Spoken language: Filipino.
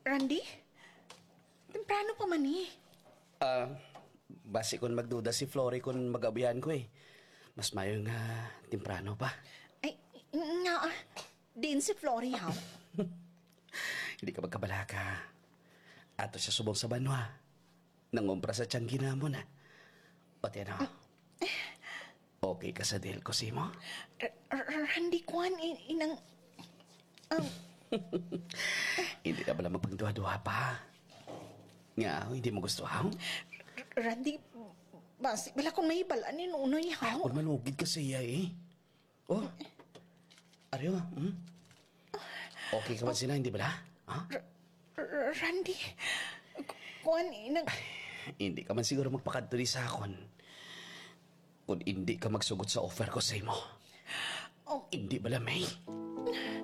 Randy? Temprano pa man eh. Basi kung magduda si Flory kung mag-abiyan ko eh. Mas mayo nga temprano pa. Ay, nga, din si Flory ha? Hindi ka magkabalaka. Ato siya subong sa banwa. Nangumpra sa tiyanggi na mo na. O tiyan o. Okay ka sa deal ko, Simo? Randy Kwan, inang... Hindi ka pala magpagduha-duha pa. Nga, hindi mo gusto, ha? Randy, basi, wala kong may balanin unoy ha? Kung manugid ka siya eh. Oh, Aryo, okay ka man sila, hindi ba? Ha? Randy, Kwan, inang... Hindi ka man siguro magpakaduli sa akon. Kung hindi ka magsugot sa offer ko sa imo. Oh. Hindi ba, May?